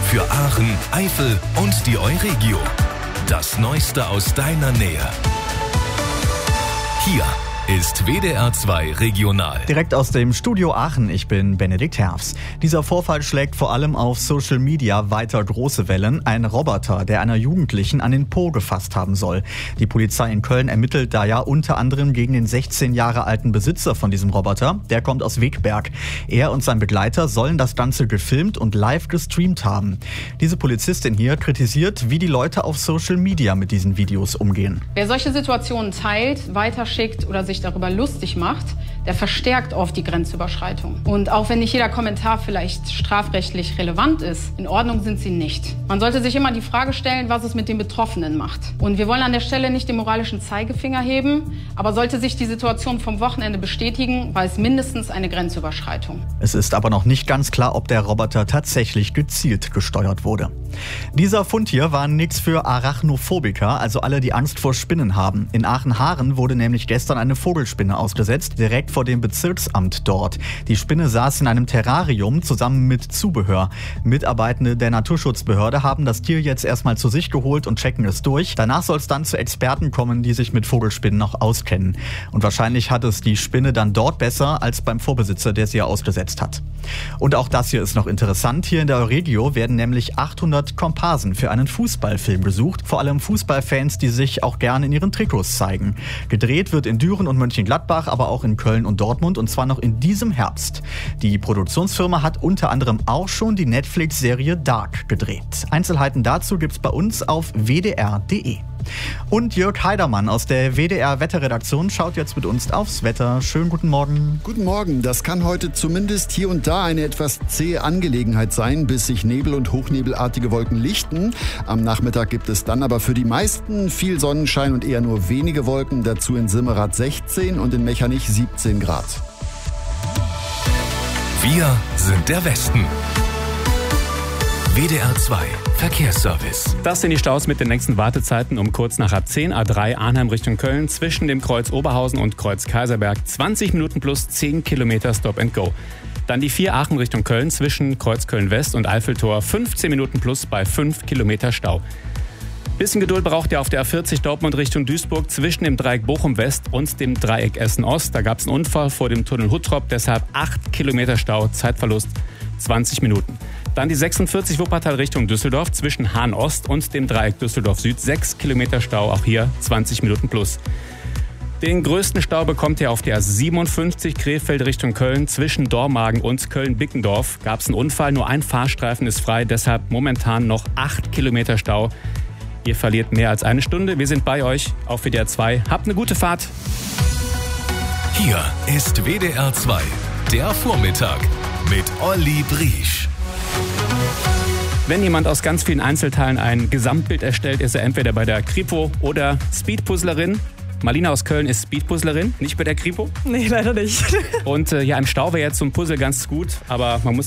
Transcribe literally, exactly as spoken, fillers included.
Für Aachen, Eifel und die Euregio. Das Neueste aus deiner Nähe. Hier ist W D R zwei Regional. Direkt aus dem Studio Aachen, ich bin Benedikt Herfs. Dieser Vorfall schlägt vor allem auf Social Media weiter große Wellen. Ein Roboter, der einer Jugendlichen an den Po gefasst haben soll. Die Polizei in Köln ermittelt da ja unter anderem gegen den sechzehn Jahre alten Besitzer von diesem Roboter. Der kommt aus Wegberg. Er und sein Begleiter sollen das Ganze gefilmt und live gestreamt haben. Diese Polizistin hier kritisiert, wie die Leute auf Social Media mit diesen Videos umgehen. Wer solche Situationen teilt, weiterschickt oder sich darüber lustig macht, der verstärkt oft die Grenzüberschreitung. Und auch wenn nicht jeder Kommentar vielleicht strafrechtlich relevant ist, in Ordnung sind sie nicht. Man sollte sich immer die Frage stellen, was es mit den Betroffenen macht. Und wir wollen an der Stelle nicht den moralischen Zeigefinger heben, aber sollte sich die Situation vom Wochenende bestätigen, war es mindestens eine Grenzüberschreitung. Es ist aber noch nicht ganz klar, ob der Roboter tatsächlich gezielt gesteuert wurde. Dieser Fund hier war nichts für Arachnophobiker, also alle, die Angst vor Spinnen haben. In Aachen-Haaren wurde nämlich gestern eine Vogelspinne ausgesetzt, direkt vor dem Bezirksamt dort. Die Spinne saß in einem Terrarium zusammen mit Zubehör. Mitarbeitende der Naturschutzbehörde haben das Tier jetzt erstmal zu sich geholt und checken es durch. Danach soll es dann zu Experten kommen, die sich mit Vogelspinnen auch auskennen. Und wahrscheinlich hat es die Spinne dann dort besser als beim Vorbesitzer, der sie ja ausgesetzt hat. Und auch das hier ist noch interessant. Hier in der Euregio werden nämlich achthundert Komparsen für einen Fußballfilm gesucht. Vor allem Fußballfans, die sich auch gerne in ihren Trikots zeigen. Gedreht wird in Düren und Mönchengladbach, aber auch in Köln und Dortmund, und zwar noch in diesem Herbst. Die Produktionsfirma hat unter anderem auch schon die Netflix-Serie Dark gedreht. Einzelheiten dazu gibt's bei uns auf w d r punkt d e. Und Jörg Heidermann aus der W D R-Wetterredaktion schaut jetzt mit uns aufs Wetter. Schönen guten Morgen. Guten Morgen. Das kann heute zumindest hier und da eine etwas zähe Angelegenheit sein, bis sich Nebel und hochnebelartige Wolken lichten. Am Nachmittag gibt es dann aber für die meisten viel Sonnenschein und eher nur wenige Wolken. Dazu in Simmerath sechzehn und in Mechernich siebzehn Grad. Wir sind der Westen. W D R zwei Verkehrsservice. Das sind die Staus mit den nächsten Wartezeiten um kurz nach halb zehn. A drei Arnheim Richtung Köln zwischen dem Kreuz Oberhausen und Kreuz Kaiserberg. zwanzig Minuten plus zehn Kilometer Stop and Go. Dann die vier Aachen Richtung Köln zwischen Kreuz Köln West und Eiffeltor. fünfzehn Minuten plus bei fünf Kilometer Stau. Bisschen Geduld braucht ihr auf der A vierzig Dortmund Richtung Duisburg zwischen dem Dreieck Bochum West und dem Dreieck Essen Ost. Da gab es einen Unfall vor dem Tunnel Huttrop, deshalb acht Kilometer Stau, Zeitverlust zwanzig Minuten. Dann die sechsundvierzig Wuppertal Richtung Düsseldorf zwischen Hahn Ost und dem Dreieck Düsseldorf Süd. sechs Kilometer Stau, auch hier zwanzig Minuten plus. Den größten Stau bekommt ihr auf der A siebenundfünfzig Krefeld Richtung Köln zwischen Dormagen und Köln-Bickendorf. Gab es einen Unfall, nur ein Fahrstreifen ist frei, deshalb momentan noch acht Kilometer Stau. Ihr verliert mehr als eine Stunde. Wir sind bei euch auf W D R zwei. Habt eine gute Fahrt. Hier ist W D R zwei, der Vormittag mit Olli Briesch. Wenn jemand aus ganz vielen Einzelteilen ein Gesamtbild erstellt, ist er entweder bei der Kripo oder Speedpuzzlerin. Marlina aus Köln ist Speedpuzzlerin, nicht bei der Kripo. Nee, leider nicht. Und äh, ja, im Stau wäre jetzt so ein Puzzle ganz gut, aber man muss